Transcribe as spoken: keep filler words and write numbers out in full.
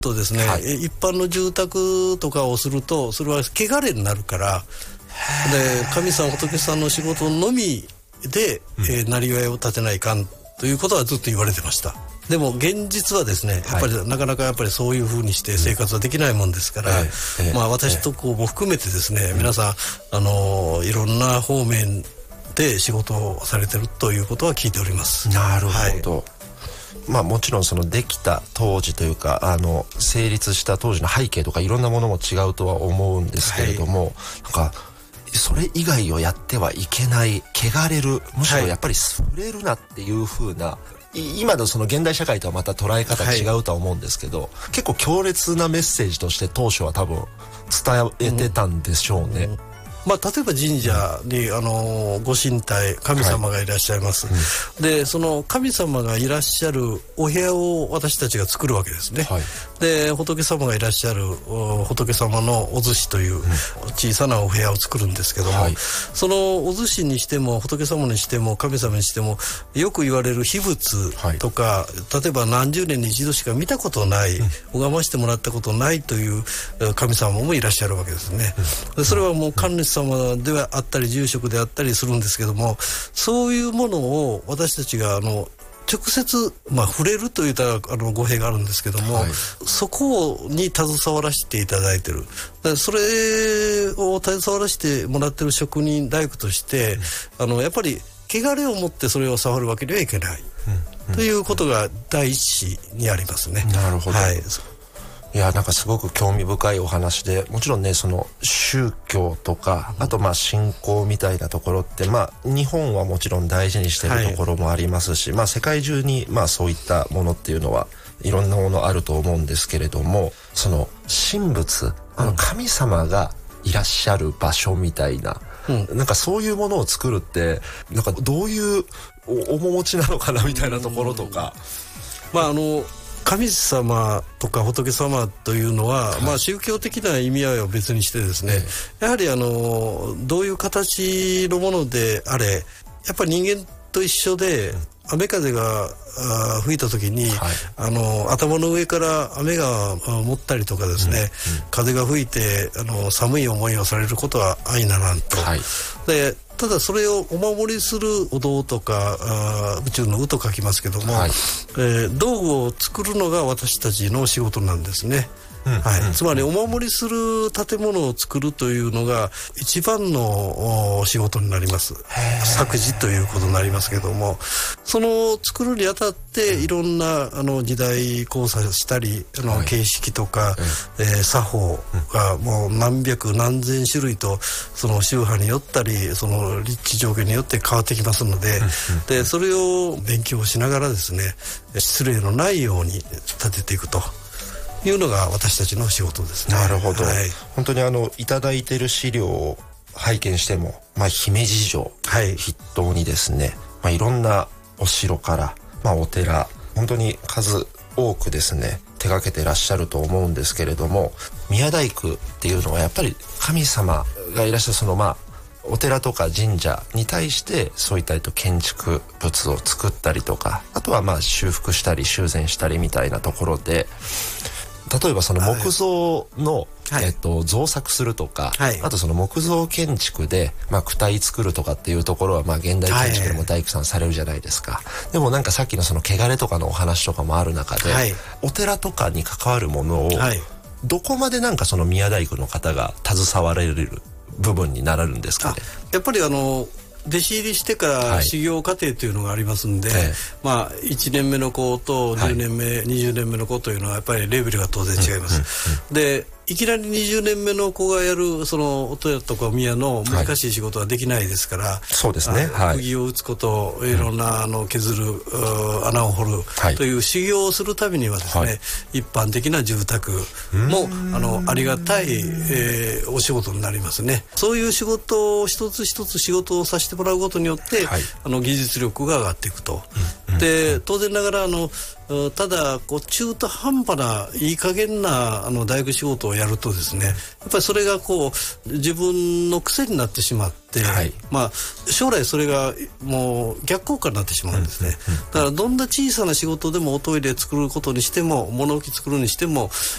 とですね、はい、一般の住宅とかをするとそれは汚れになるから、で神さん仏さんの仕事のみで、うん、えー、なりわいを立てないかんということはずっと言われてました。でも現実はですね、やっぱり、はい、なかなかやっぱりそういうふうにして生活はできないもんですから、うん、えー、まあ私とこも含めてですね、うん、皆さんあのいろんな方面で仕事をされてるということは聞いております。 なるほど。 はい、 まあもちろんそのできた当時というか、あの成立した当時の背景とかいろんなものも違うとは思うんですけれども、はい、なんかそれ以外をやってはいけない、汚れる、むしろやっぱり触れるなっていう風な、はい、今のその現代社会とはまた捉え方が違うとは思うんですけど、はい、結構強烈なメッセージとして当初は多分伝えてたんでしょうね。うんうん、 まあ、例えば神社に、うん、あのご神体神様がいらっしゃいます、はい、うん、でその神様がいらっしゃるお部屋を私たちが作るわけですね、はい、で仏様がいらっしゃる仏様のお寿司という小さなお部屋を作るんですけども、はい、そのお寿司にしても仏様にしても神様にしてもよく言われる秘仏とか、はい、例えば何十年に一度しか見たことない、うん、拝ましてもらったことないという神様もいらっしゃるわけですね、うん、でそれはもう神主様ではあったり住職であったりするんですけども、そういうものを私たちがあの直接、まあ、触れるといったらあの語弊があるんですけども、はい、そこに携わらせていただいてる。それを携わらせてもらってる職人大工として、うん、あのやっぱり汚れを持ってそれを触るわけにはいけない、うん、ということが第一にありますね。 なるほど、 はい、 いやなんかすごく興味深いお話で、もちろんねその宗教とかあとまあ信仰みたいなところってまあ日本はもちろん大事にしてるところもありますし、はい、まあ世界中にまあそういったものっていうのはいろんなものあると思うんですけれども、その神仏、あの神様がいらっしゃる場所みたいな、うん、なんかそういうものを作るってなんかどういう面持ちなのかなみたいなところとか、 まああの神様とか仏様というのは、はい、まあ宗教的な意味合いを別にしてですね、ええ、やはりあのどういう形のものであれ、やっぱり人間と一緒で、雨風が吹いた時に、はい、あの頭の上から雨が持ったりとかですね、うんうん、風が吹いてあの寒い思いをされることは愛ならんと、はい、でただそれをお守りするお堂とかあ宇宙の宇と書きますけども、はい、えー、道具を作るのが私たちの仕事なんですね。うんはい、うん、つまりお守りする建物を作るというのが一番の仕事になります。作事ということになりますけども、その作るにあたっていろんなあの時代交差したり、あの形式とか、はい、えー、作法がもう何百何千種類とその宗派によったりその立地条件によって変わってきますので、でそれを勉強しながらですね、失礼のないように立てていくというのが私たちの仕事ですね。 なるほど、はい、本当にあのいただいている資料を拝見しても、まあ、姫路城筆頭にですね、まあ、いろんなお城から、まあ、お寺本当に数多くですね手掛けてらっしゃると思うんですけれども、宮大工っていうのはやっぱり神様がいらっしゃるそのまあお寺とか神社に対してそういった建築物を作ったりとか、あとはまあ修復したり修繕したりみたいなところで、例えばその木造の、はい、えっと、造作するとか、はい、あとその木造建築で、まあ、躯体作るとかっていうところは、まあ、現代建築でも大工さんされるじゃないですか。はい、でもなんかさっきのその汚れとかのお話とかもある中で、はい、お寺とかに関わるものを、はい、どこまでなんかその宮大工の方が携われる部分になるんですかね。 やっぱりあの弟子入りしてから修行過程というのがありますんで、はい、まあいちねんめの子とじゅうねんめ、はい、にじゅうねんめの子というのはやっぱりレベルが当然違います、うんうんうん、でいきなりにじゅうねんめの子がやるそのお寺とかお宮の難しい仕事はできないですから、はい、 そうですね、はい、釘を打つこと、いろんなあの削る、うん、穴を掘る、はい、という修行をするためにはですね、はい、一般的な住宅もあのありがたい、えー、お仕事になりますね。そういう仕事を一つ一つ仕事をさせてもらうことによって、はい、あの技術力が上がっていくと、うんうん、で当然ながらあのただこう中途半端ないい加減なあの大工仕事をやるとですね、やっぱりそれがこう自分の癖になってしまって、はい、まあ、将来それがもう逆効果になってしまうんですね。だからどんな小さな仕事でもおトイレ作ることにしても物置作るにしても